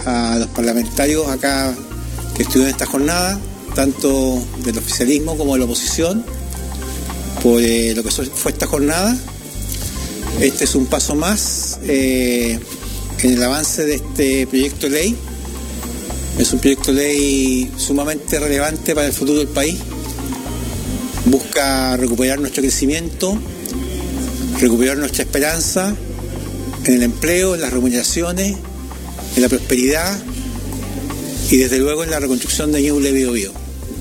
a los parlamentarios acá que estuvieron en esta jornada, tanto del oficialismo como de la oposición, por lo que fue esta jornada. Este es un paso más en el avance de este proyecto de ley. Es un proyecto de ley sumamente relevante para el futuro del país. Busca recuperar nuestro crecimiento, recuperar nuestra esperanza en el empleo, en las remuneraciones, en la prosperidad y desde luego en la reconstrucción de Ñuble Biobío.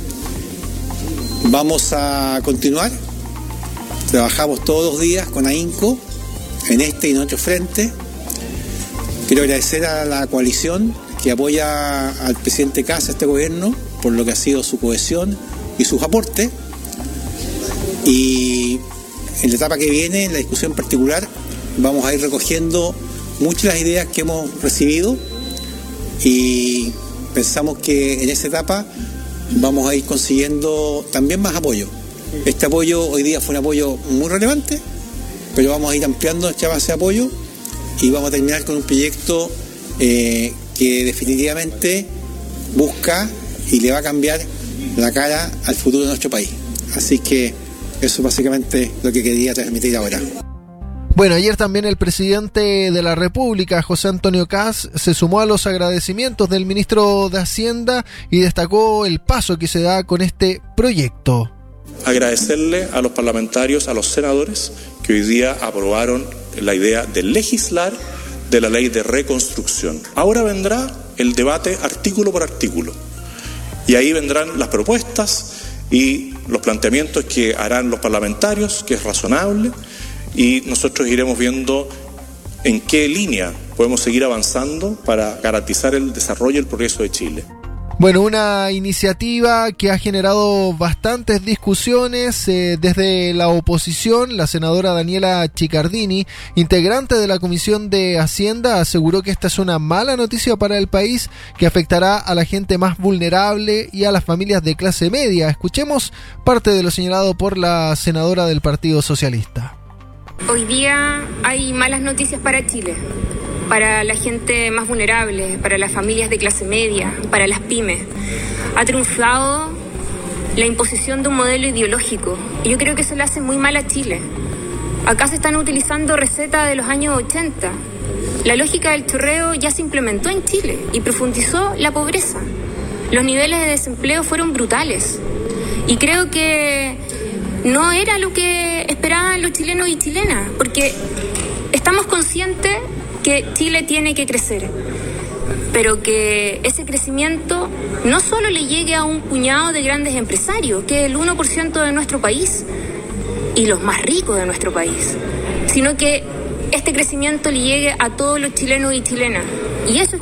Vamos a continuar. Trabajamos todos los días con AHINCO en este y en otros frentes. Quiero agradecer a la coalición que apoya al presidente Kast, a este gobierno, por lo que ha sido su cohesión y sus aportes. Y en la etapa que viene, en la discusión particular, vamos a ir recogiendo muchas de las ideas que hemos recibido y pensamos que en esa etapa vamos a ir consiguiendo también más apoyo. Este apoyo hoy día fue un apoyo muy relevante, pero vamos a ir ampliando nuestra base de apoyo y vamos a terminar con un proyecto que definitivamente busca y le va a cambiar la cara al futuro de nuestro país. Así que eso es básicamente lo que quería transmitir ahora. Bueno, ayer también el presidente de la República, José Antonio Kast, se sumó a los agradecimientos del ministro de Hacienda y destacó el paso que se da con este proyecto. Agradecerle a los parlamentarios, a los senadores, que hoy día aprobaron la idea de legislar de la ley de reconstrucción. Ahora vendrá el debate artículo por artículo y ahí vendrán las propuestas y los planteamientos que harán los parlamentarios, que es razonable, y nosotros iremos viendo en qué línea podemos seguir avanzando para garantizar el desarrollo y el progreso de Chile. Bueno, una iniciativa que ha generado bastantes discusiones desde la oposición. La senadora Daniela Chiccardini, integrante de la Comisión de Hacienda, aseguró que esta es una mala noticia para el país que afectará a la gente más vulnerable y a las familias de clase media. Escuchemos parte de lo señalado por la senadora del Partido Socialista. Hoy día hay malas noticias para Chile, para la gente más vulnerable, para las familias de clase media, para las pymes. Ha triunfado la imposición de un modelo ideológico y yo creo que eso le hace muy mal a Chile. Acá se están utilizando recetas de los años 80. La lógica del chorreo ya se implementó en Chile y profundizó la pobreza. Los niveles de desempleo fueron brutales y creo que no era lo que esperaban los chilenos y chilenas, porque estamos conscientes que Chile tiene que crecer, pero que ese crecimiento no solo le llegue a un puñado de grandes empresarios, que es el 1% de nuestro país y los más ricos de nuestro país, sino que este crecimiento le llegue a todos los chilenos y chilenas. Y eso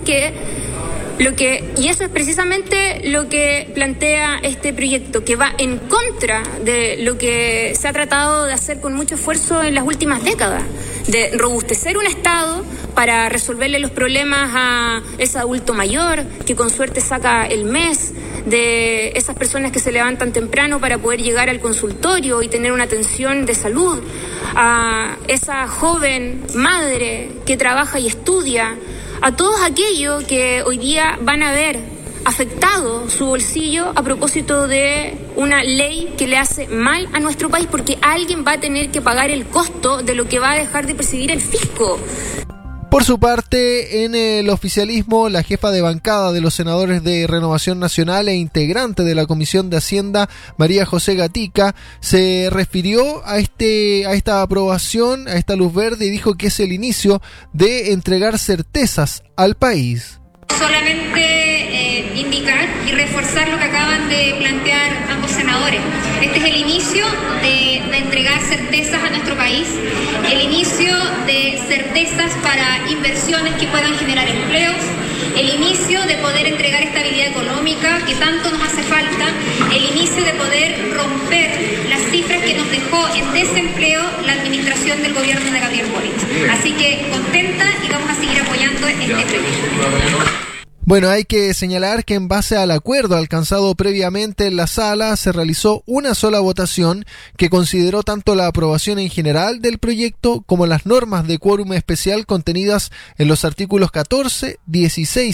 es precisamente lo que plantea este proyecto, que va en contra de lo que se ha tratado de hacer con mucho esfuerzo en las últimas décadas, de robustecer un Estado para resolverle los problemas a ese adulto mayor que con suerte saca el mes, de esas personas que se levantan temprano para poder llegar al consultorio y tener una atención de salud, a esa joven madre que trabaja y estudia, a todos aquellos que hoy día van a ver afectado su bolsillo a propósito de una ley que le hace mal a nuestro país, porque alguien va a tener que pagar el costo de lo que va a dejar de percibir el fisco. Por su parte, en el oficialismo, la jefa de bancada de los senadores de Renovación Nacional e integrante de la Comisión de Hacienda, María José Gatica, se refirió a esta aprobación, a esta luz verde, y dijo que es el inicio de entregar certezas al país. Solamente indicar y reforzar lo que acaban de plantear ambos senadores. Este es el inicio de entregar certezas a nuestro país, el inicio de certezas para inversiones que puedan generar empleos, el inicio de poder entregar estabilidad económica que tanto nos hace falta, el inicio de poder romper las cifras que nos dejó en desempleo la administración del gobierno de Gabriel Boric. Así que contenta y vamos a seguir apoyando este proyecto. Bueno, hay que señalar que en base al acuerdo alcanzado previamente en la sala se realizó una sola votación que consideró tanto la aprobación en general del proyecto como las normas de quórum especial contenidas en los artículos 14, 16